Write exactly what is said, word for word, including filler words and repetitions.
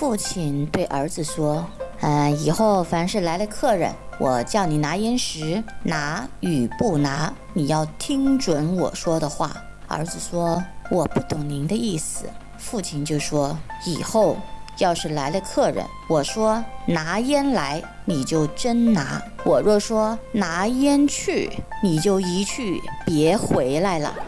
父亲对儿子说，嗯，以后凡是来了客人，我叫你拿烟时，拿与不拿，你要听准我说的话。儿子说，我不懂您的意思。父亲就说，以后要是来了客人，我说拿烟来，你就真拿；我若说拿烟去，你就一去别回来了。